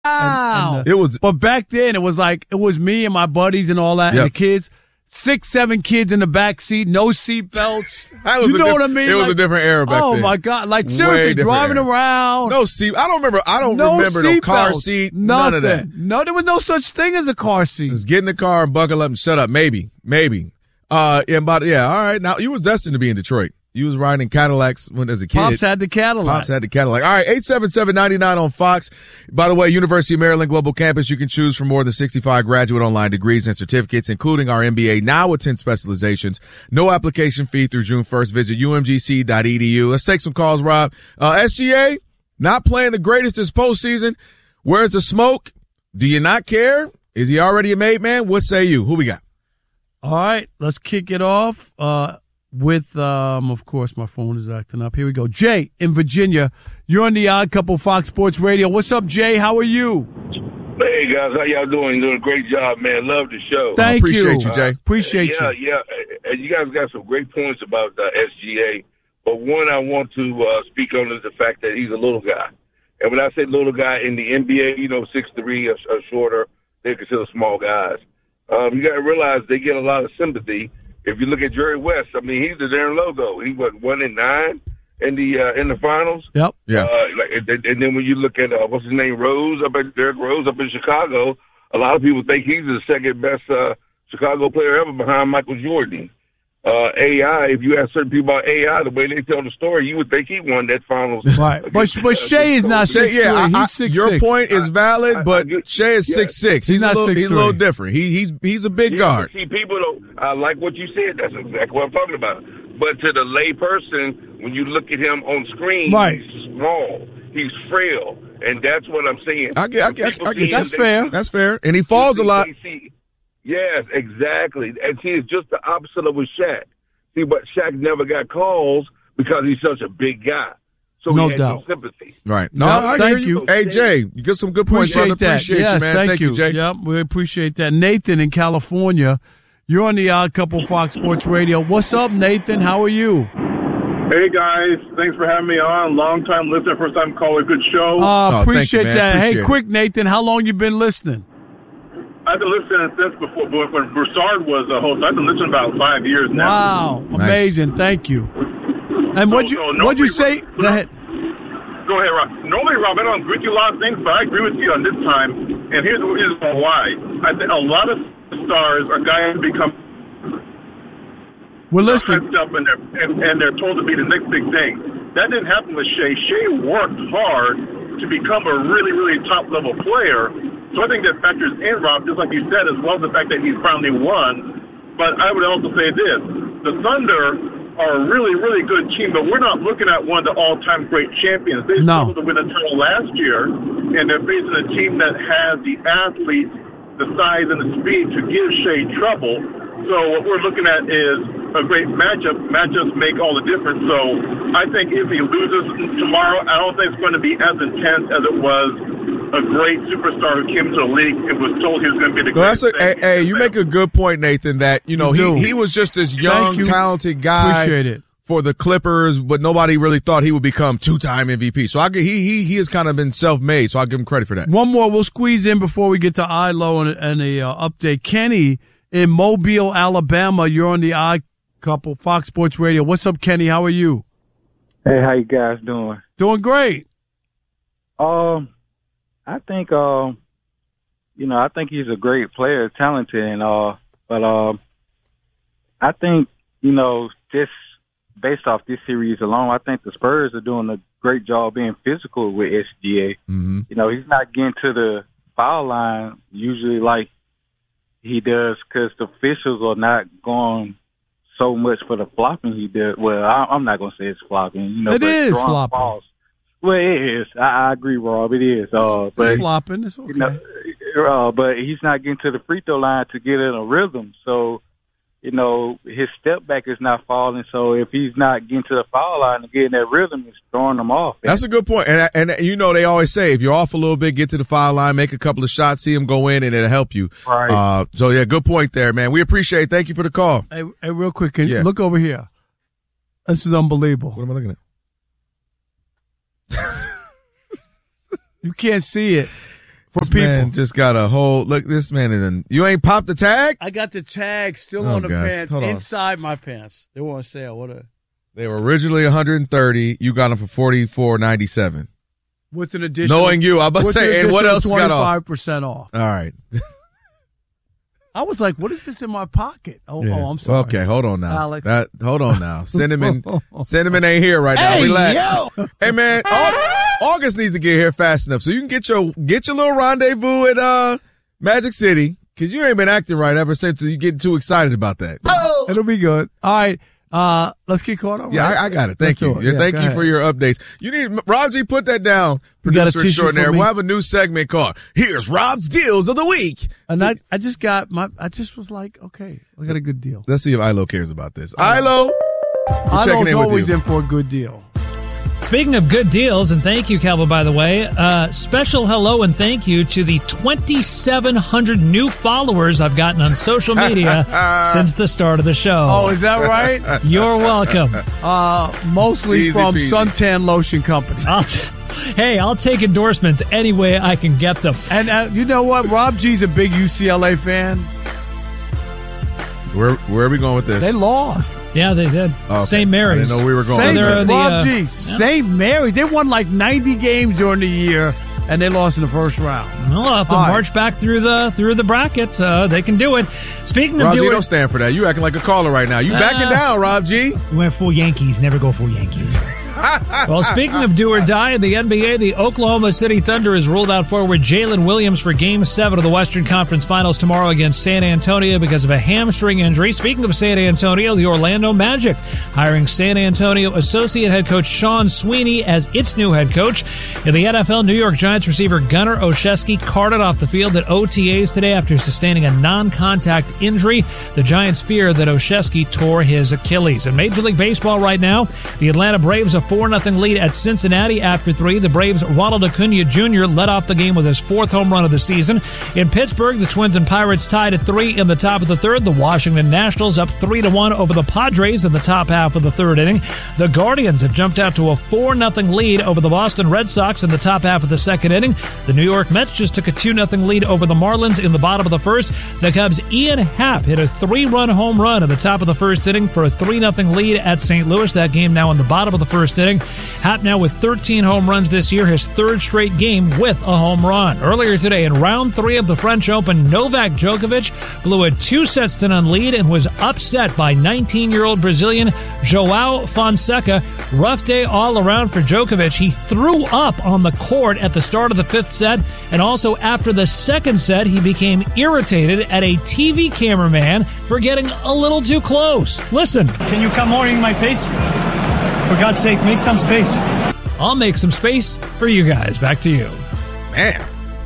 Wow. It was, but back then it was me and my buddies and all that, and the kids. 6, 7 kids in the back seat, no seatbelts. You know what I mean? It was a different era back then. Oh my God! Like seriously, driving around. No seat. I don't remember no car seat. None of that. No, there was no such thing as a car seat. Just get in the car and buckle up and shut up. Maybe. All right. Now you was destined to be in Detroit. You was riding Cadillacs as a kid. Pops had the Cadillac. All right, 877-99 on Fox. By the way, University of Maryland Global Campus, you can choose from more than 65 graduate online degrees and certificates, including our MBA, now with 10 specializations. No application fee through June 1st. Visit umgc.edu. Let's take some calls, Rob. SGA, not playing the greatest this postseason. Where's the smoke? Do you not care? Is he already a made man? What say you? Who we got? All right, let's kick it off. With, of course, my phone is acting up. Here we go. Jay in Virginia. You're on the Odd Couple Fox Sports Radio. What's up, Jay? How are you? Hey, guys. How y'all doing? You're doing a great job, man. Love the show. Thank you. Appreciate you, Jay. Appreciate you. Yeah. And you guys got some great points about SGA. But one I want to speak on is the fact that he's a little guy. And when I say little guy in the NBA, 6'3", or shorter, they're considered small guys. You got to realize they get a lot of sympathy. If you look at Jerry West, I mean, he's the darn logo. He was 1-9 in the finals. Yep. Yeah. And then when you look at what's his name, Derrick Rose up in Chicago, a lot of people think he's the second best Chicago player ever behind Michael Jordan. AI, if you ask certain people about AI, the way they tell the story, you would think he won that finals. Right. But Shea is not 6'3". He's 6'6". Your point is valid, but Shea is 6'6". He's not 6'3". He's a little different. He's a big guard. See, people don't. I like what you said. That's exactly what I'm talking about. But to the lay person, when you look at him on screen, right, he's small, he's frail, and that's what I'm saying. I get you. That's fair. That's fair. And he falls a lot. Yes, exactly. And see, it's just the opposite of with Shaq. See, but Shaq never got calls because he's such a big guy. So no he had doubt. no sympathy. Right. No, I hear you. Hey, Jay, you get some good points, brother. Appreciate you, man. Thank you, Jay. Yep, we appreciate that. Nathan in California, you're on the Odd Couple Fox Sports Radio. What's up, Nathan? How are you? Hey, guys. Thanks for having me on. Long-time listener, first-time caller. Good show. Appreciate that. Appreciate quick, Nathan, how long you been listening? I've been listening since before when Broussard was a host. I've been listening about 5 years now. Wow, amazing! Thank you. And what'd you say? Go ahead. Go ahead, Rob. Normally, Rob, I don't agree with you a lot of things, but I agree with you on this time. And here's why. I think a lot of stars are guys who become hyped up and they're told to be the next big thing. That didn't happen with Shea. Shea worked hard to become a really, really top-level player. So I think that factors in, Rob, just like you said, as well as the fact that he's finally won. But I would also say this. The Thunder are a really, really good team, but we're not looking at one of the all-time great champions. They struggled to win a title last year, and they're facing a team that has the athletes, the size, and the speed to give Shea trouble. So what we're looking at is a great matchup. Matchups make all the difference. So I think if he loses tomorrow, I don't think it's going to be as intense as it was a great superstar who came to the league and was told he was going to be the greatest thing. Hey, you make a good point, Nathan, that, he was just this young, talented guy for the Clippers, but nobody really thought he would become two-time MVP. So he has kind of been self-made, so I'll give him credit for that. One more we'll squeeze in before we get to ILO and the update. Kenny in Mobile, Alabama, you're on the Odd Couple, Fox Sports Radio. What's up, Kenny? How are you? Hey, how you guys doing? Doing great. I think, I think he's a great player, talented and all, but I think, just based off this series alone, I think the Spurs are doing a great job being physical with SGA. Mm-hmm. He's not getting to the foul line usually like he does because the officials are not going so much for the flopping he did. Well, I'm not going to say it's flopping. It is flopping. Balls. Well, it is. I agree, Rob. It is. But it's flopping. It's okay. But he's not getting to the free throw line to get in a rhythm. So, his step back is not falling. So if he's not getting to the foul line and getting that rhythm, it's throwing him off. That's a good point. And they always say if you're off a little bit, get to the foul line, make a couple of shots, see him go in, and it'll help you. Right. So, yeah, good point there, man. We appreciate it. Thank you for the call. Hey, real quick, can you look over here? This is unbelievable. What am I looking at? You can't see it. for This people. man just got a whole look. This man is you ain't popped the tag. I got the tag still Oh, on the gosh. pants, Hold on. inside my pants. They were on sale. What a They were originally 130. You got them for $44.97. with an additional. Knowing you, I was about to with say, an and what else additional got off? 25% off. All right. I was like, what is this in my pocket? Oh, Yeah. I'm sorry. Okay, hold on now. Alex. Hold on now. Cinnamon ain't here right now. Hey, Relax. yo. Hey man, August needs to get here fast enough so you can get your little rendezvous at Magic City, because you ain't been acting right ever since you getting too excited about that. It'll be good. All right. Let's get caught up. Yeah, I got it. Thank you. Yeah, thank you for your updates. You need Rob G. Put that down, You got a producer tissue extraordinaire. for me? We'll have a new segment called "Here's Rob's Deals of the Week." And I just was like, okay, I got a good deal. Let's see if Ilo cares about this. Ilo, I checking was in with always you. in for a good deal. Speaking of good deals, and thank you, Calvin, by the way, special hello and thank you to the 2,700 new followers I've gotten on social media since the start of the show. Oh, is that right? You're welcome. Mostly Easy from peasy. Suntan Lotion Company. I'll take endorsements any way I can get them. And you know what? Rob G's a big UCLA fan. Where are we going with this? They lost. Yeah, they did. Okay. St. Mary's. I didn't know we were going So St. with they're that. Rob the, G. St. Mary. They won like 90 games during the year, and they lost in the first round. Well, I'll have to All right. march back through the bracket. They can do it. Speaking of Rob G, doing, don't stand for that. You acting like a caller right now. You backing down, Rob G. We went full Yankees, never go full Yankees. well, speaking of do or die in the NBA, the Oklahoma City Thunder has ruled out forward Jalen Williams for Game 7 of the Western Conference Finals tomorrow against San Antonio because of a hamstring injury. Speaking of San Antonio, the Orlando Magic hiring San Antonio associate head coach Sean Sweeney as its new head coach. In the NFL, New York Giants receiver Gunnar Olszewski carted off the field at OTAs today after sustaining a non-contact injury. The Giants fear that Olszewski tore his Achilles. In Major League Baseball right now, the Atlanta Braves a 4-0 lead at Cincinnati after 3. The Braves' Ronald Acuna Jr. led off the game with his 4th home run of the season. In Pittsburgh, the Twins and Pirates tied at 3 in the top of the 3rd. The Washington Nationals up 3-1 over the Padres in the top half of the 3rd inning. The Guardians have jumped out to a 4-0 lead over the Boston Red Sox in the top half of the 2nd inning. The New York Mets just took a 2-0 lead over the Marlins in the bottom of the 1st. The Cubs' Ian Happ hit a 3-run home run in the top of the 1st inning for a 3-0 lead at St. Louis. That game now in the bottom of the 1st inning. Happ now with 13 home runs this year, his 3rd straight game with a home run. Earlier today in round 3 of the French Open, Novak Djokovic blew a 2-0 lead and was upset by 19-year-old Brazilian Joao Fonseca. Rough day all around for Djokovic. He threw up on the court at the start of the 5th set, and also after the 2nd set, he became irritated at a TV cameraman for getting a little too close. Listen. Can you come more in my face? For God's sake, make some space. I'll make some space for you guys. Back to you. Man,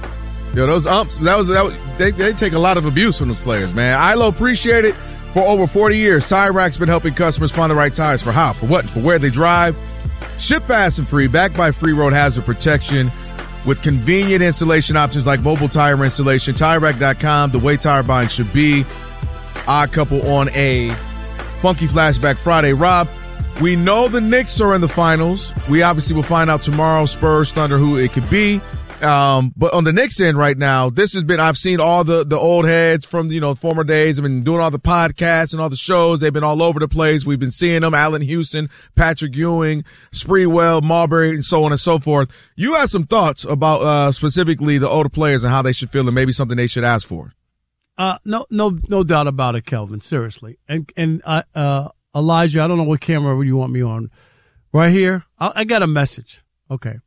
yo, those umps, they take a lot of abuse from those players, man. Ilo, appreciate it. For over 40 years, Tire Rack's been helping customers find the right tires for how, for what, and for where they drive. Ship fast and free, backed by free road hazard protection with convenient installation options like mobile tire installation. TireRack.com, the way tire buying should be. Odd couple on a funky flashback Friday. Rob, we know the Knicks are in the finals. We obviously will find out tomorrow, Spurs, Thunder, who it could be. But on the Knicks end right now, this has been, I've seen all the old heads from, former days. I've been doing all the podcasts and all the shows. They've been all over the place. We've been seeing them, Allen Houston, Patrick Ewing, Spreewell, Marbury, and so on and so forth. You had some thoughts about, specifically the older players and how they should feel and maybe something they should ask for. No doubt about it, Kelvin. Seriously. And Elijah, I don't know what camera you want me on. Right here. I got a message. Okay.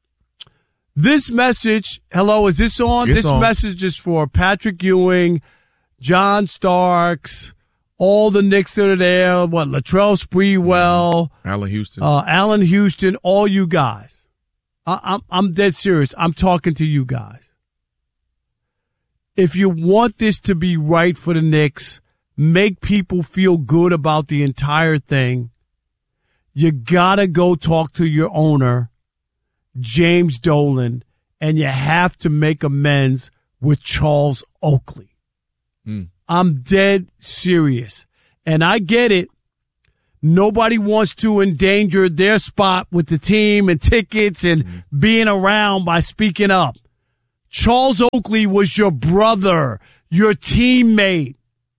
This message, hello, is this on? It's this on. message is for Patrick Ewing, John Starks, all the Knicks that are there, Latrell Sprewell, Allen Houston, all you guys. I'm dead serious. I'm talking to you guys. If you want this to be right for the Knicks, make people feel good about the entire thing, you gotta go talk to your owner, James Dolan, and you have to make amends with Charles Oakley. I'm dead serious. And I get it. Nobody wants to endanger their spot with the team and tickets and being around by speaking up. Charles Oakley was your brother, your teammate.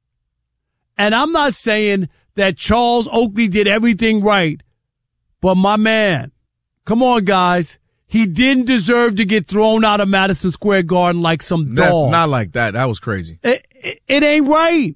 And I'm not saying that Charles Oakley did everything right, but my man, come on, guys. He didn't deserve to get thrown out of Madison Square Garden like some dog. Not like that. That was crazy. It ain't right.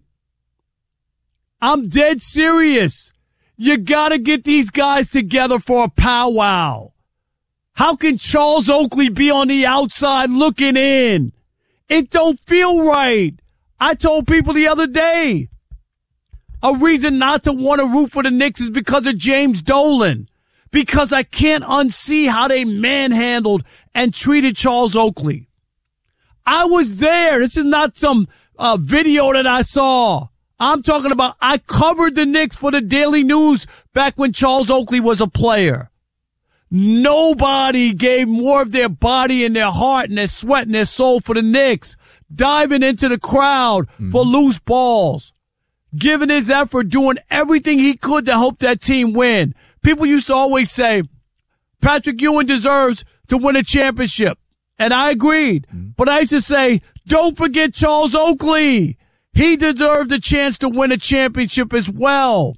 I'm dead serious. You got to get these guys together for a powwow. How can Charles Oakley be on the outside looking in? It don't feel right. I told people the other day, a reason not to want to root for the Knicks is because of James Dolan. Because I can't unsee how they manhandled and treated Charles Oakley. I was there. This is not some video that I saw. I'm talking about I covered the Knicks for the Daily News back when Charles Oakley was a player. Nobody gave more of their body and their heart and their sweat and their soul for the Knicks, diving into the crowd for loose balls, giving his effort, doing everything he could to help that team win. People used to always say, Patrick Ewing deserves to win a championship. And I agreed. But I used to say, don't forget Charles Oakley. He deserved a chance to win a championship as well.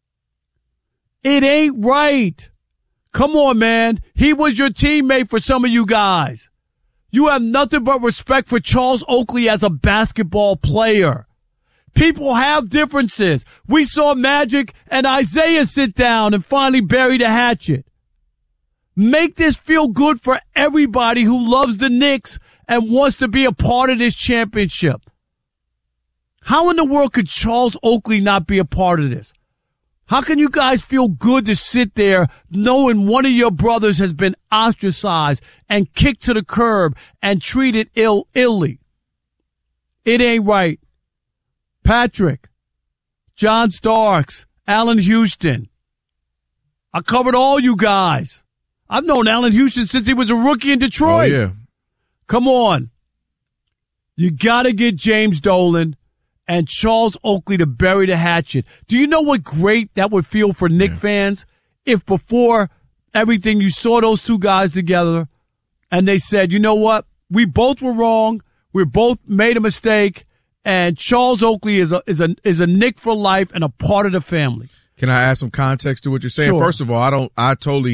It ain't right. Come on, man. He was your teammate for some of you guys. You have nothing but respect for Charles Oakley as a basketball player. People have differences. We saw Magic and Isaiah sit down and finally bury the hatchet. Make this feel good for everybody who loves the Knicks and wants to be a part of this championship. How in the world could Charles Oakley not be a part of this? How can you guys feel good to sit there knowing one of your brothers has been ostracized and kicked to the curb and treated illy? It ain't right. Patrick, John Starks, Allen Houston. I covered all you guys. I've known Allen Houston since he was a rookie in Detroit. Oh, yeah. Come on. You got to get James Dolan and Charles Oakley to bury the hatchet. Do you know what great that would feel for Knicks fans if before everything you saw those two guys together and they said, you know what? We both were wrong. We both made a mistake. And Charles Oakley is a Knick for life and a part of the family. Can I add some context to what you're saying? Sure. First of all, I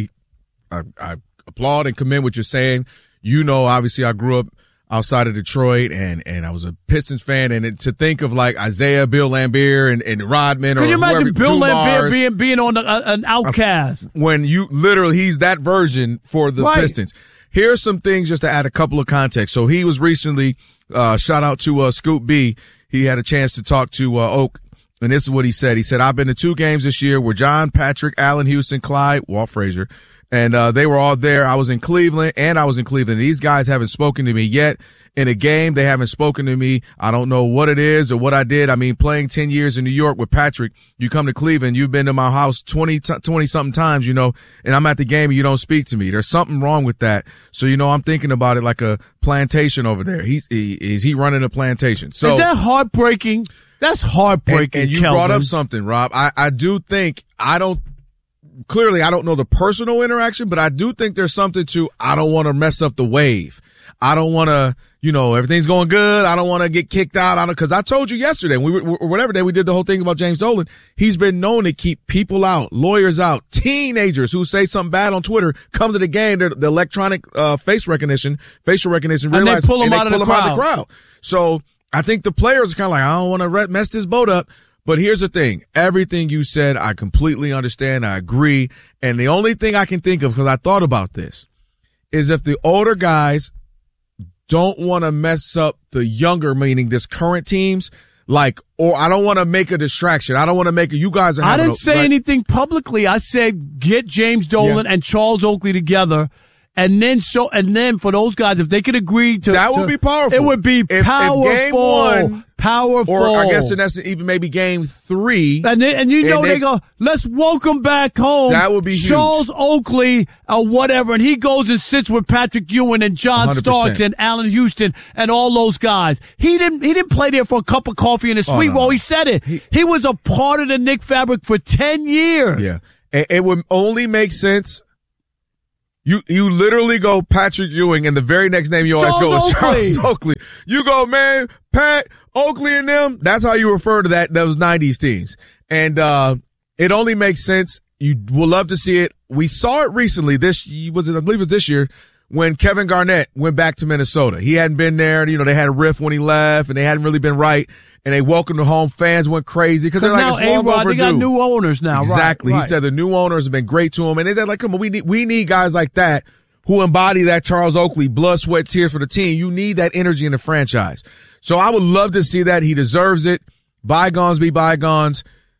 applaud and commend what you're saying. You know, obviously I grew up outside of Detroit and I was a Pistons fan, and to think of like Isaiah, Bill Laimbeer and Rodman. Can you imagine Bill Laimbeer being on an outcast? When you literally, he's that version for the Pistons. Here's some things just to add a couple of context. So he was recently, shout out to Scoop B. He had a chance to talk to Oak, and this is what he said. He said, I've been to 2 games this year where John, Patrick, Allen Houston, Clyde, Walt Frazier, and they were all there. I was in Cleveland. These guys haven't spoken to me yet. In a game, they haven't spoken to me. I don't know what it is or what I did. I mean, playing 10 years in New York with Patrick, you come to Cleveland, you've been to my house 20-something times, you know, and I'm at the game and you don't speak to me. There's something wrong with that. So, you know, I'm thinking about it like a plantation over there. Is he running a plantation? So is that heartbreaking? That's heartbreaking. And you Kelvin brought up something, Rob. I do think clearly I don't know the personal interaction, but I do think there's something to, I don't want to mess up the wave. I don't want to, you know, everything's going good. I don't want to get kicked out. Because I told you yesterday, whatever day we did the whole thing about James Dolan, he's been known to keep people out, lawyers out, teenagers who say something bad on Twitter, come to the game, the electronic facial recognition, and they pull them out of the crowd. So I think the players are kind of like, I don't want to mess this boat up. But here's the thing. Everything you said, I completely understand. I agree. And the only thing I can think of, because I thought about this, is if the older guys don't want to mess up the younger, meaning this current teams, or I don't want to make a distraction. I don't want to make you guys are having I didn't say anything publicly. I said get James Dolan and Charles Oakley together. And then for those guys, if they could agree to that would be powerful. It would be powerful. If game 1, powerful. Or I guess in essence, even maybe game 3. And they go, let's welcome back home. That would be Charles huge. Oakley or whatever. And he goes and sits with Patrick Ewing and John 100%. Starks and Allen Houston and all those guys. He didn't play there for a cup of coffee and a sweet roll. He said it. He was a part of the Knick fabric for 10 years. Yeah. It would only make sense You literally go Patrick Ewing, and the very next name you always go is Charles Oakley. You go, man, Pat, Oakley and them. That's how you refer to those 90s teams. And it only makes sense. You will love to see it. We saw it recently. I believe it was this year when Kevin Garnett went back to Minnesota. He hadn't been there. You know, they had a riff when he left, and they hadn't really been right. And they welcomed him home. Fans went crazy because they're like, it's long overdue. They got new owners now. Exactly. Right. He said the new owners have been great to him. And they're like, come on, we need guys like that who embody that Charles Oakley, blood, sweat, tears for the team. You need that energy in the franchise. So I would love to see that. He deserves it. Bygones be bygones.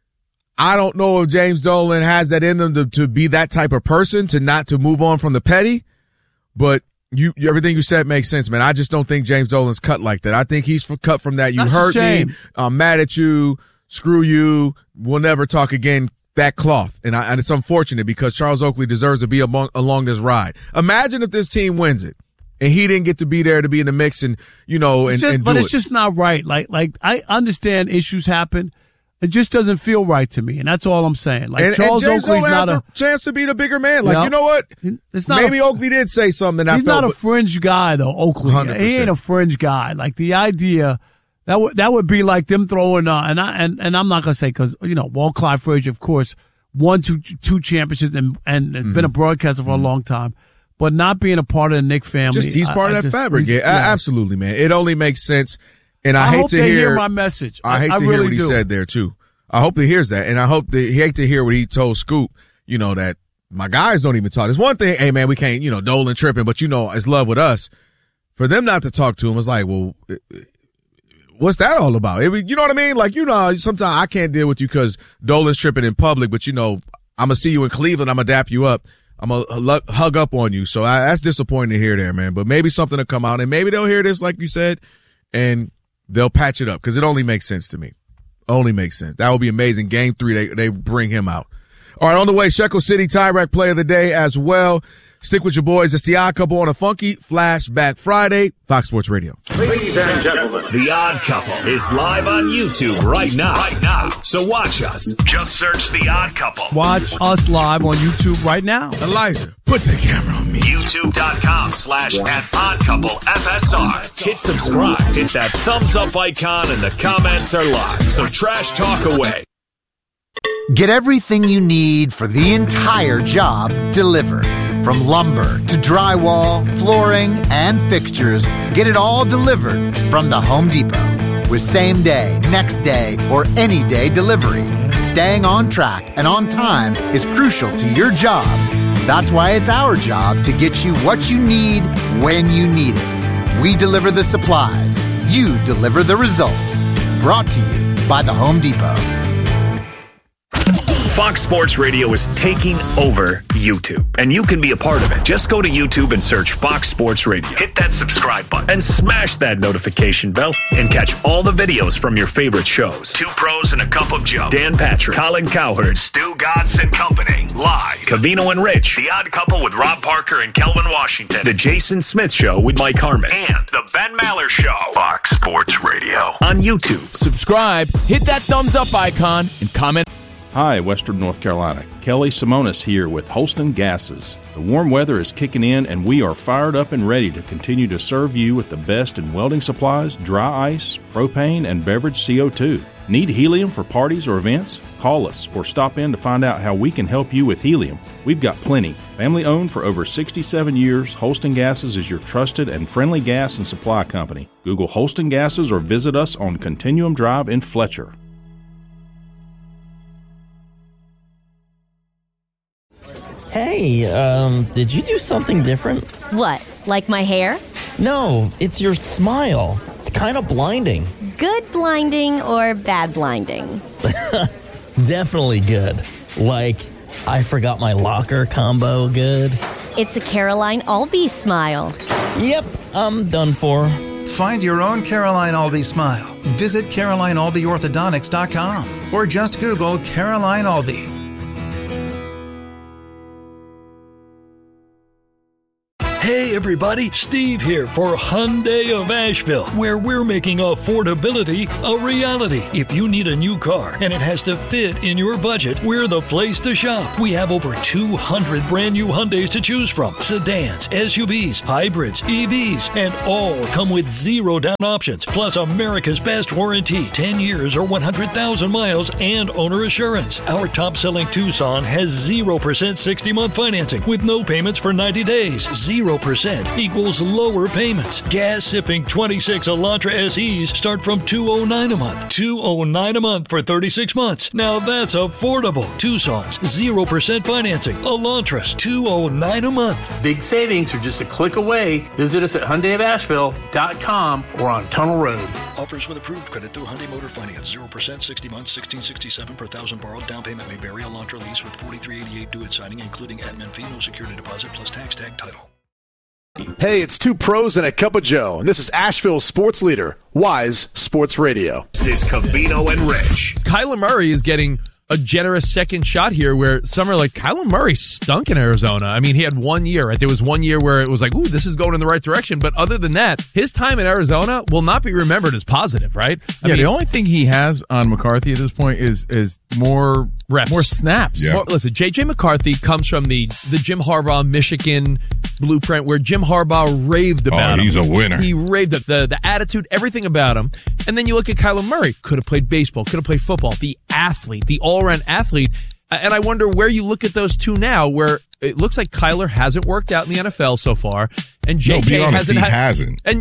I don't know if James Dolan has that in them to be that type of person, to move on from the petty, but everything you said makes sense, man. I just don't think James Dolan's cut like that. I think he's cut from that. You hurt me. I'm mad at you. Screw you. We'll never talk again. That cloth. And it's unfortunate because Charles Oakley deserves to be along this ride. Imagine if this team wins it and he didn't get to be there to be in the mix and, but it's just not right. Like I understand issues happen. It just doesn't feel right to me, and that's all I'm saying. Charles Oakley's not a chance to be the bigger man. You know what? It's not. Maybe Oakley did say something. He's not a fringe guy, though. Oakley, 100%. He ain't a fringe guy. Like the idea that would be like them throwing and I'm not gonna say because Walt Clyde Frazier, of course, won two championships and been a broadcaster for a long time, but not being a part of the Knick family. He's part of that fabric. Yeah, absolutely, man. It only makes sense. And I hate to hear my message. I hate to hear what he said there too. I hope he hears that, and I hope he hate to hear what he told Scoop. That my guys don't even talk. There's one thing, hey man, we can't, Dolan tripping, but it's love with us. For them not to talk to him was like, well, what's that all about? You know what I mean? Sometimes I can't deal with you because Dolan's tripping in public, but I'm gonna see you in Cleveland. I'm gonna dap you up. I'm gonna hug up on you. So that's disappointing to hear there, man. But maybe something will come out, and maybe they'll hear this, like you said, and they'll patch it up because it only makes sense to me. Only makes sense. That would be amazing. Game 3, they bring him out. All right, on the way, Shekel City Tie-Rack Play of the Day as well. Stick with your boys. It's the Odd Couple on a funky Flashback Friday, Fox Sports Radio. Ladies and gentlemen, the Odd Couple is live on YouTube right now. So watch us. Just search the Odd Couple. Watch us live on YouTube right now. Elijah, put the camera on me. YouTube.com/@OddCoupleFSR. Hit subscribe. Hit that thumbs up icon, and the comments are live. So trash talk away. Get everything you need for the entire job delivered. From lumber to drywall, flooring, and fixtures, get it all delivered from the Home Depot. With same day, next day, or any day delivery, staying on track and on time is crucial to your job. That's why it's our job to get you what you need when you need it. We deliver the supplies. You deliver the results. Brought to you by the Home Depot. Fox Sports Radio is taking over YouTube, and you can be a part of it. Just go to YouTube and search Fox Sports Radio. Hit that subscribe button and smash that notification bell and catch all the videos from your favorite shows. Two Pros and a Cup of Joe. Dan Patrick, Colin Cowherd, Stu Godson and Company. Live. Covino and Rich. The Odd Couple with Rob Parker and Kelvin Washington. The Jason Smith Show with Mike Harmon. And The Ben Maller Show. Fox Sports Radio. On YouTube. Subscribe, hit that thumbs up icon, and comment. Hi, Western North Carolina. Kelly Simonis here with Holston Gases. The warm weather is kicking in, and we are fired up and ready to continue to serve you with the best in welding supplies, dry ice, propane, and beverage CO2. Need helium for parties or events? Call us or stop in to find out how we can help you with helium. We've got plenty. Family owned for over 67 years, Holston Gases is your trusted and friendly gas and supply company. Google Holston Gases or visit us on Continuum Drive in Fletcher. Hey, did you do something different? What, like my hair? No, it's your smile. Kind of blinding. Good blinding or bad blinding? Definitely good. Like, I forgot my locker combo good. It's a Caroline Albee smile. Yep, I'm done for. Find your own Caroline Albee smile. Visit CarolineAlbeeOrthodontics.com or just Google Caroline Albee. Hey everybody, Steve here for Hyundai of Asheville, where we're making affordability a reality. If you need a new car and it has to fit in your budget, we're the place to shop. We have over 200 brand new Hyundais to choose from. Sedans, SUVs, hybrids, EVs, and all come with 0 down options. Plus America's best warranty, 10 years or 100,000 miles and owner assurance. Our top-selling Tucson has 0% 60-month financing with no payments for 90 days. 0% equals lower payments. Gas-sipping 26 Elantra SEs start from $209 a month. $209 a month for 36 months. Now that's affordable. Tucson's 0% financing. Elantras $209 a month. Big savings are just a click away. Visit us at HyundaiofAsheville.com or on Tunnel Road. Offers with approved credit through Hyundai Motor Finance. 0% 60 months, $1,667 per thousand borrowed. Down payment may vary. Elantra lease with $43.88 due at signing, including admin fee, no security deposit, plus tax tag title. Hey, it's two pros and a cup of Joe, and this is Asheville's sports leader, Wise Sports Radio. This is Covino and Rich. Kyler Murray is getting a generous second shot here where some are like, Kyler Murray stunk in Arizona. I mean, he had 1 year, right? There was 1 year where it was like, ooh, this is going in the right direction. But other than that, his time in Arizona will not be remembered as positive, right? I mean, the only thing he has on McCarthy at this point is more reps, more snaps. Yeah. Listen, J.J. McCarthy comes from the Jim Harbaugh Michigan blueprint where Jim Harbaugh raved about him. He's a winner. He raved the attitude, everything about him. And then you look at Kyler Murray, could have played baseball, could have played football, the athlete, the all-around athlete. And I wonder where you look at those two now, where it looks like Kyler hasn't worked out in the NFL so far, and JJ hasn't. And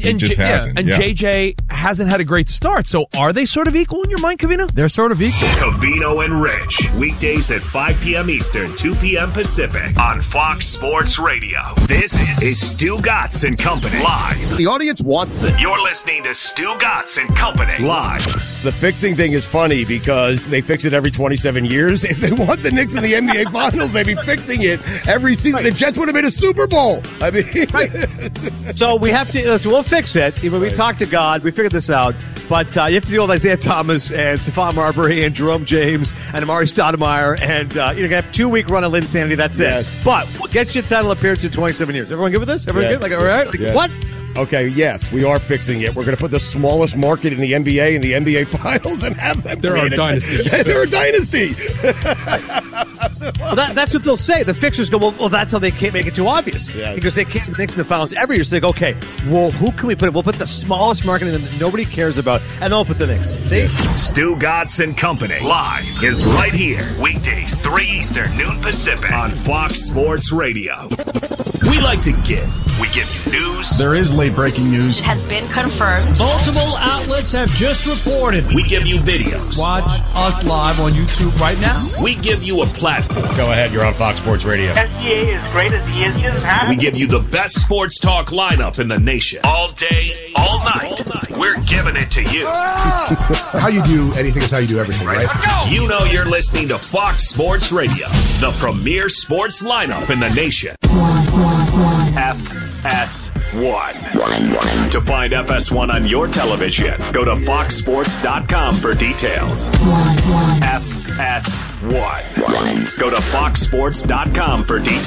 JJ hasn't had a great start. So are they sort of equal in your mind, Covino? They're sort of equal. Covino and Rich, weekdays at 5 p.m. Eastern, 2 p.m. Pacific on Fox Sports Radio. This is Stu Gatz and Company live. The audience wants this. You're listening to Stu Gatz and Company live. The fixing thing is funny because they fix it every 27 years. If they want the Knicks in the NBA Finals, they'd be fixing it every season. The Jets would have made a Super Bowl. I mean, so we have to. So we'll fix it. We talked to God. We figured this out. But you have to deal with Isaiah Thomas and Stephon Marbury and Jerome James and Amari Stoudemire, and you're gonna have a 2-week run of Linsanity. That's it. Yes. But we'll get you a title appearance in 27 years. Everyone good with this? Everyone good? Like, all right? Like, what? Okay, yes, we are fixing it. We're going to put the smallest market in the NBA in the NBA Finals and have them. They're our dynasty. They're a dynasty. Well, that's what they'll say. The fixers go, well, that's how they can't make it too obvious. Yes. Because they can't mix in the finals every year. So they go, okay, well, who can we put? We'll put the smallest market in that nobody cares about, and then we'll put the Knicks. See? Stu Gatz and Company live is right here. Weekdays, 3 Eastern, noon Pacific on Fox Sports Radio. We like to give. We give you news. There is late-breaking news. It has been confirmed. Multiple outlets have just reported. We give you videos. Watch us live on YouTube right now. We give you a platform. Go ahead, you're on Fox Sports Radio. SGA is great as he is. We give you the best sports talk lineup in the nation. All day, all night. We're giving it to you. How you do anything is how you do everything, right? Let's go. You know you're listening to Fox Sports Radio, the premier sports lineup in the nation. FS1. To find FS1 on your television, go to foxsports.com for details. FS1. Go to foxsports.com for details.